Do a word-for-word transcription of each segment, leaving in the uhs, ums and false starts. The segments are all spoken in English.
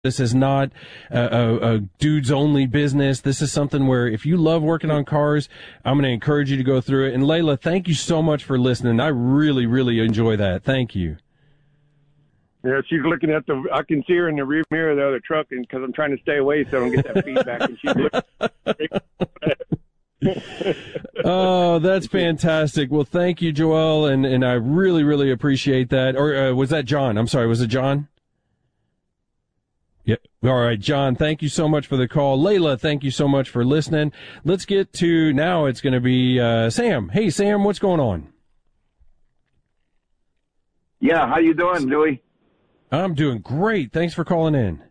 This is not a, a, a dudes-only business. This is something where if you love working on cars, I'm going to encourage you to go through it. And Layla, thank you so much for listening. I really, really enjoy that. Thank you. Yeah, she's looking at the. I can see her in the rear mirror of the other truck, and because I'm trying to stay away so I don't get that feedback. And she's looking. Oh, that's fantastic. Well, thank you, Joel, and and I really, really appreciate that. Or uh, was that John? I'm sorry, was it John? Yep. All right, John, thank you so much for the call. Layla, thank you so much for listening. Let's get to now. It's going to be uh, Sam. Hey, Sam, what's going on? Yeah, how you doing, Louis? I'm doing great. Thanks for calling in.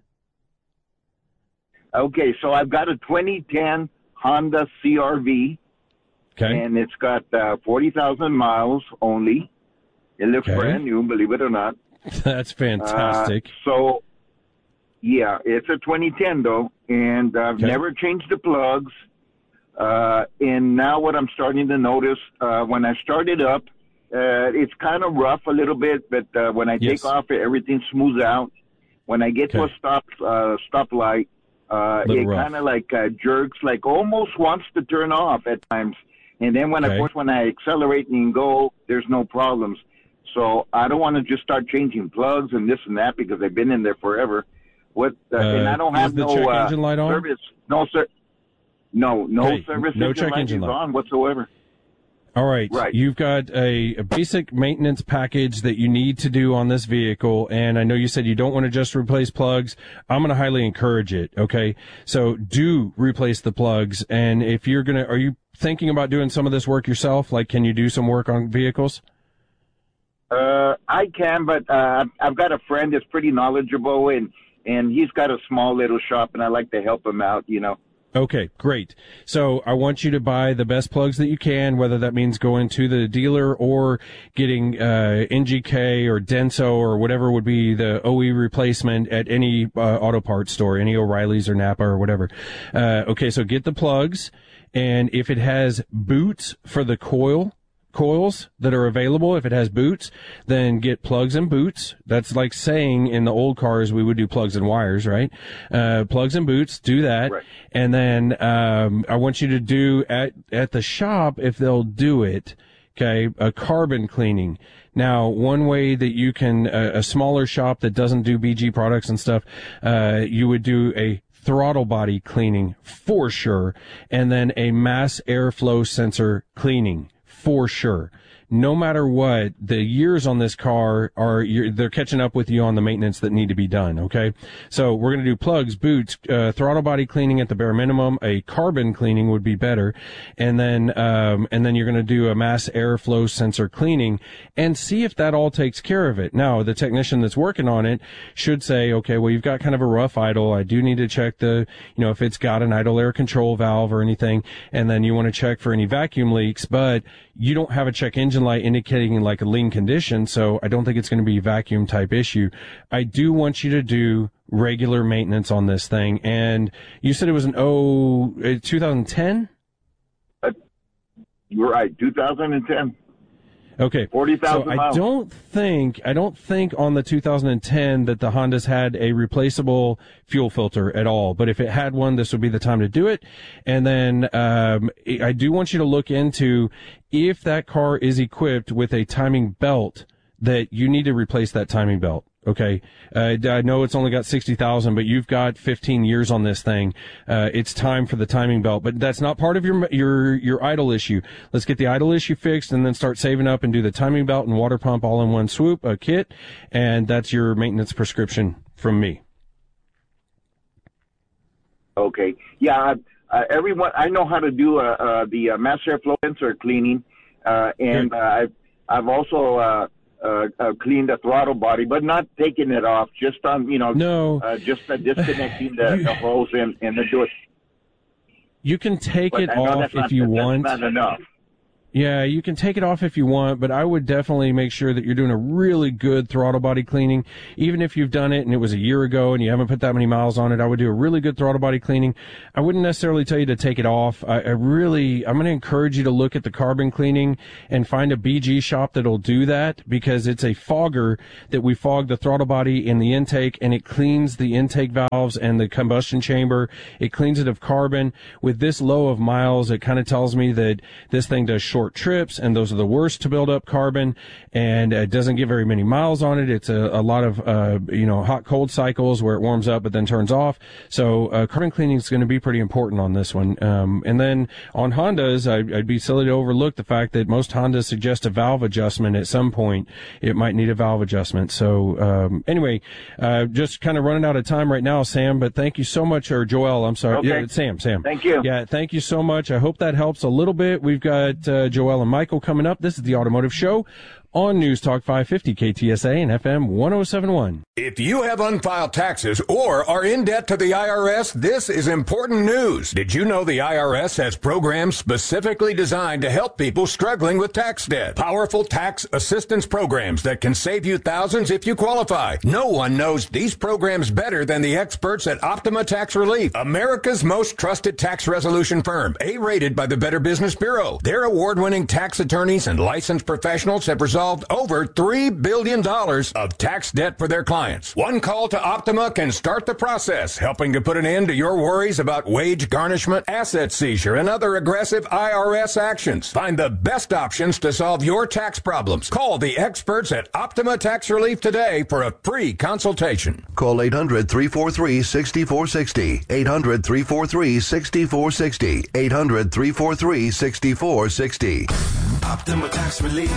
Okay, so I've got a twenty ten Honda C R V, okay, and it's got uh, forty thousand miles only. It looks okay. brand new, believe it or not. That's fantastic. Uh, so, yeah, it's a twenty ten, though, and I've okay. never changed the plugs. Uh, and now what I'm starting to notice, uh, when I start it up, uh, it's kind of rough a little bit, but uh, when I yes. take off, everything smooths out. When I get okay. to a stop uh, stoplight, uh, it kind of like uh, jerks, like almost wants to turn off at times. And then when, okay. of course, when I accelerate and go, there's no problems. So I don't want to just start changing plugs and this and that because they've been in there forever. What? Uh, uh, and I don't have the no check uh, engine light on? service. No, sir. No, no okay. service no engine check light engine is light on whatsoever. All right. Right. You've got a, a basic maintenance package that you need to do on this vehicle, and I know you said you don't want to just replace plugs. I'm going to highly encourage it, okay? So do replace the plugs, and if you're going to, are you thinking about doing some of this work yourself? Like, can you do some work on vehicles? Uh, I can, but uh, I've got a friend that's pretty knowledgeable, and, and he's got a small little shop, and I like to help him out, you know. Okay, great. So I want you to buy the best plugs that you can, whether that means going to the dealer or getting uh, N G K or Denso or whatever would be the O E replacement at any uh, auto parts store, any O'Reilly's or Napa or whatever. Uh, okay, so get the plugs, and if it has boots for the coil, coils that are available, if it has boots, then get plugs and boots. That's like saying in the old cars we would do plugs and wires, right? Uh, plugs and boots, do that. Right. And then um, I want you to do at at the shop, if they'll do it, okay, a carbon cleaning. Now, one way that you can, uh, a smaller shop that doesn't do B G products and stuff, uh, you would do a throttle body cleaning for sure, and then a mass airflow sensor cleaning for sure. No matter what, the years on this car are, you're, they're catching up with you on the maintenance that need to be done, okay? So we're going to do plugs, boots, uh, throttle body cleaning at the bare minimum. A carbon cleaning would be better. And then, um, and then you're going to do a mass airflow sensor cleaning and see if that all takes care of it. Now, the technician that's working on it should say, okay, well, you've got kind of a rough idle. I do need to check the, you know, if it's got an idle air control valve or anything. And then you want to check for any vacuum leaks, but you don't have a check engine light indicating like a lean condition, so I don't think it's going to be a vacuum type issue. I do want you to do regular maintenance on this thing. And you said it was an oh, twenty ten? Uh, you're right, two thousand ten. Okay. forty thousand so I miles. don't think, I don't think on the two thousand ten that the Hondas had a replaceable fuel filter at all. But if it had one, this would be the time to do it. And then, um, I do want you to look into if that car is equipped with a timing belt, that you need to replace that timing belt. Okay. Uh, I know it's only got sixty thousand, but you've got fifteen years on this thing. Uh, it's time for the timing belt, but that's not part of your, your, your idle issue. Let's get the idle issue fixed and then start saving up and do the timing belt and water pump all in one swoop, a kit. And that's your maintenance prescription from me. Okay. Yeah. Uh, everyone, I know how to do, uh, uh the uh, mass airflow sensor cleaning. Uh, and, uh, I've, I've also, uh, Uh, uh, clean the throttle body, but not taking it off, just on, you know, no. uh, just uh, disconnecting the, you, the hose and, and then do it. You can take but it off if not, you that's want. not enough. Yeah, you can take it off if you want, but I would definitely make sure that you're doing a really good throttle body cleaning. Even if you've done it and it was a year ago and you haven't put that many miles on it, I would do a really good throttle body cleaning. I wouldn't necessarily tell you to take it off. I, I really, I'm going to encourage you to look at the carbon cleaning and find a B G shop that'll do that, because it's a fogger that we fog the throttle body and the intake, and it cleans the intake valves and the combustion chamber. It cleans it of carbon. With this low of miles, it kind of tells me that this thing does short trips, and those are the worst to build up carbon, and it doesn't get very many miles on it. It's a, a lot of, uh, you know, hot cold cycles where it warms up but then turns off. So uh, carbon cleaning is going to be pretty important on this one. Um, and then on Hondas, I, I'd be silly to overlook the fact that most Hondas suggest a valve adjustment at some point. It might need a valve adjustment. So um, anyway, uh, just kind of running out of time right now, Sam, but thank you so much, or Joel, I'm sorry. Okay. Yeah, Sam, Sam. Thank you. Yeah, thank you so much. I hope that helps a little bit. We've got uh, Joel and Michael coming up. This is the Automotive Show on News Talk five fifty K T S A and F M one oh seven point one. If you have unfiled taxes or are in debt to the I R S, this is important news. Did you know the I R S has programs specifically designed to help people struggling with tax debt? Powerful tax assistance programs that can save you thousands if you qualify. No one knows these programs better than the experts at Optima Tax Relief, America's most trusted tax resolution firm, A-rated by the Better Business Bureau. Their award-winning tax attorneys and licensed professionals have resolved over three billion dollars of tax debt for their clients. One call to Optima can start the process, helping to put an end to your worries about wage garnishment, asset seizure, and other aggressive I R S actions. Find the best options to solve your tax problems. Call the experts at Optima Tax Relief today for a free consultation. Call eight hundred, three four three, six four six zero. eight hundred, three four three, six four six zero. eight hundred, three four three, six four six zero. Optima Tax Relief.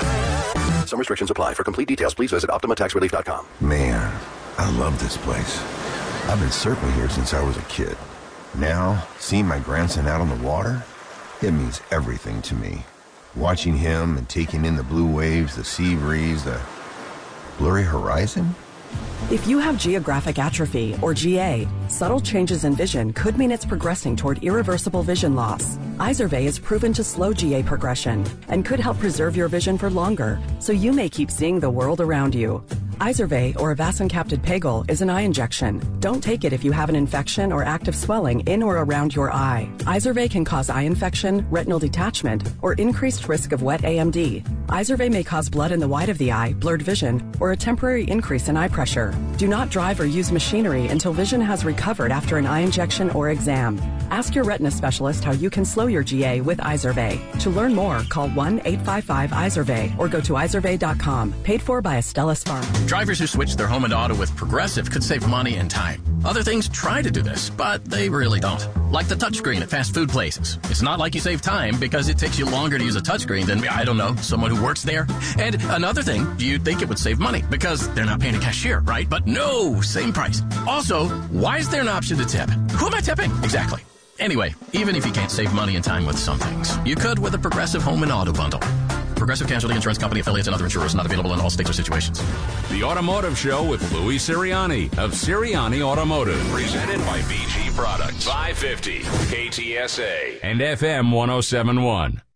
Some restrictions apply. For complete details, please visit Optima Tax Relief dot com. Man, I love this place. I've been surfing here since I was a kid. Now, seeing my grandson out on the water, it means everything to me. Watching him and taking in the blue waves, the sea breeze, the blurry horizon. If you have geographic atrophy, or G A, subtle changes in vision could mean it's progressing toward irreversible vision loss. Izervay is proven to slow G A progression and could help preserve your vision for longer, so you may keep seeing the world around you. Izervay, or avacincaptad pegol, is an eye injection. Don't take it if you have an infection or active swelling in or around your eye. Izervay can cause eye infection, retinal detachment, or increased risk of wet A M D. Izervay may cause blood in the white of the eye, blurred vision, or a temporary increase in eye pressure. Do not drive or use machinery until vision has recovered after an eye injection or exam. Ask your retina specialist how you can slow your G A with Izervay. To learn more, call one eight five five Izervay or go to izervay dot com. Paid for by Astellas Pharma. Drivers who switch their home and auto with Progressive could save money and time. Other things try to do this, but they really don't. Like the touchscreen at fast food places. It's not like you save time because it takes you longer to use a touchscreen than, I don't know, someone who works there. And another thing, you'd think it would save money because they're not paying a cashier, right? But no, same price. Also, why is there an option to tip? Who am I tipping? Exactly. Anyway, even if you can't save money and time with some things, you could with a Progressive home and auto bundle. Progressive Casualty Insurance Company, affiliates, and other insurers not available in all states or situations. The Automotive Show with Louis Sirianni of Sirianni Automotive. Presented by B G Products. five fifty K T S A and F M one oh seven point one.